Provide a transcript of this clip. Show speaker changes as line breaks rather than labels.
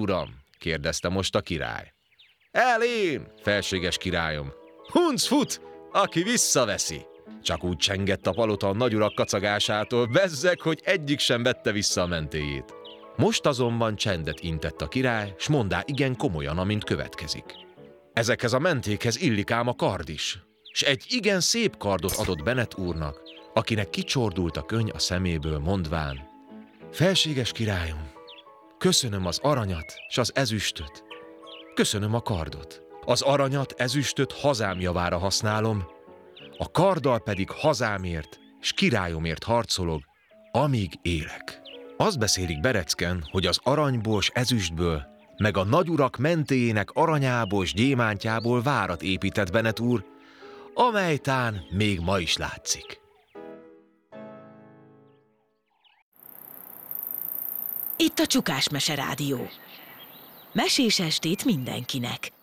Uram, kérdezte most a király. Elén, felséges királyom. Hunc fut, aki visszaveszi. Csak úgy csengett a palota a nagyurak kacagásától, bezzeg, hogy egyik sem vette vissza a mentéjét. Most azonban csendet intett a király, s mondá igen komolyan, amint következik. Ezekhez a mentékhez illik ám a kard is, s egy igen szép kardot adott Bennet úrnak, akinek kicsordult a könny a szeméből, mondván: felséges királyom, köszönöm az aranyat s az ezüstöt, köszönöm a kardot. Az aranyat, ezüstöt hazám javára használom, a karddal pedig hazámért s királyomért harcolok, amíg élek. Azt beszélik Berecken, hogy az aranyból s ezüstből, meg a nagyurak mentéjének aranyából s gyémántjából várat épített Bennet úr, amely tán még ma is látszik.
Itt a Csukás Mese Rádió. Mesés estét mindenkinek!